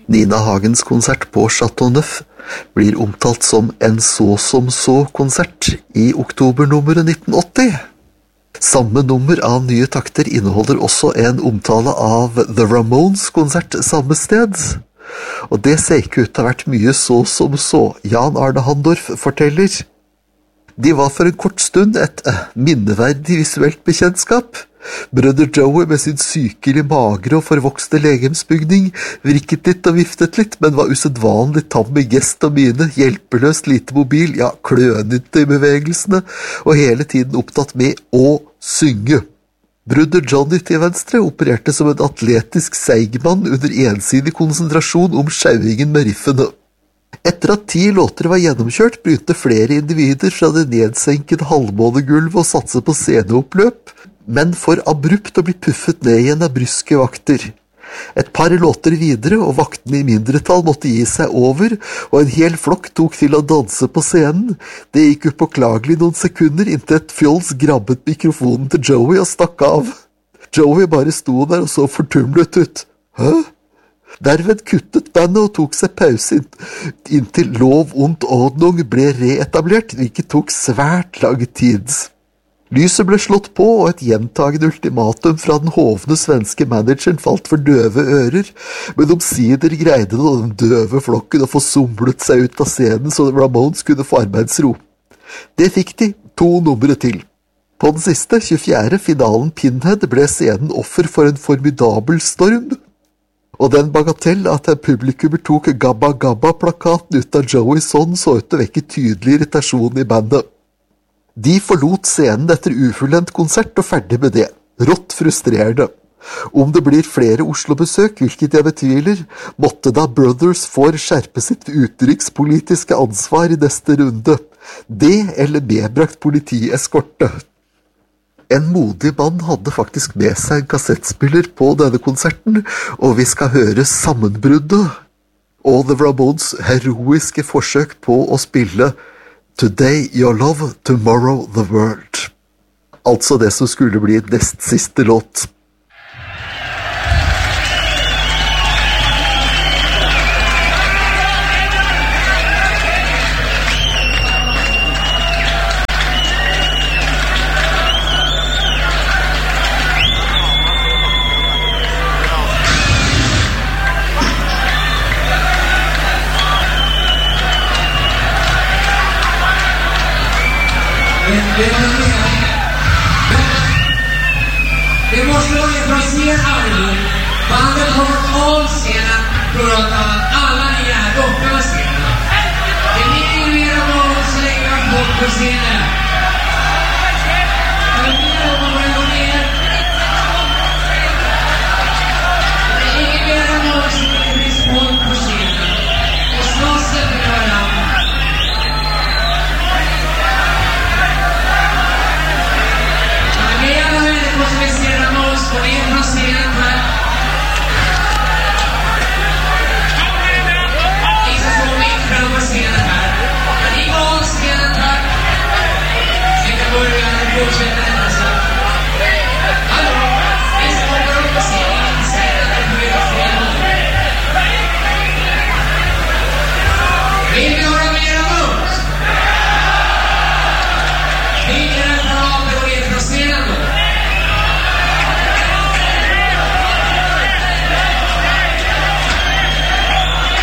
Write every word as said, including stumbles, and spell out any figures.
Nina Hagens konsert på Chateau Neuf blir omtalt som en så-som-så-konsert i oktobernummeret nitten åtti. Samme nummer av Nye takter inneholder også en omtale av The Ramones konsert samme sted. Og det ser ikke ut til å ha vært mye så som så, Jan Arne Handorf forteller. De var for en kort stund et eh, minneverdig visuelt bekjentskap. Brødre Joey med sin sykelig magre og forvokste legemsbygning vrikket litt og viftet litt, men var usedvanlig tam i gest og mine, hjelpeløst lite mobil, ja, klønete i bevegelsene, og hele tiden opptatt med å synge. Brødre Johnny til venstre opererte som en atletisk seigmann under ensidig konsentrasjon om sjauingen med riffene. Etter at ti låter var gjennomkjørt, begynte flere individer fra det nedsenkede halvmånegulvet å satse på sceneoppløp, men for abrupt å bli puffet ned igjen av bryske vakter. Et par låter videre, og vaktene i mindretall måtte gi seg over, og en hel flokk tok til å danse på scenen. Det gikk upåklagelig noen sekunder inntil et fjols grabbet mikrofonen til Joey og stakk av. Joey bare sto der og så fortumlet ut. Hæ? Derved kuttet bandet og tok seg pause inntil Lov und Ordnung ble reetablert, hvilket tok svært lang tid. Lyset ble slått på, og et gjentagende ultimatum fra den hovne svenske manageren falt for døve ører, men omsider greide den døve flokken å få somlet seg ut av scenen så Ramones kunne få arbeidsro. Det fikk de, to numre til. På den siste, tjuefjerde finalen Pinhead ble scenen offer for en formidabel storm, og den bagatell at en publikummer tok Gabba Gabba-plakaten ut av Joey's hånd så ut til å vekke tydelig irritasjon i bandet. De forlot scenen etter ufullendt konsert og ferdig med det. Rått frustrerende. Om det blir flere Oslo-besøk, hvilket jeg betviler, måtte da Brothers få skjerpe sitt utenrikspolitiske ansvar i neste runde. Det eller medbrakt politieskorte. En modig mann hadde faktisk med seg en kassettspiller på denne konserten, og vi skal høre sammenbruddet og The Ramones heroiske forsøk på å spille Today your love, tomorrow the world. Altså det som skulle bli nest siste låt. Det måste vara från sin album. Bandet har av scenen för att alla ni är borta av scenen. Det är ni ju era mål så länge jag bort på scenen.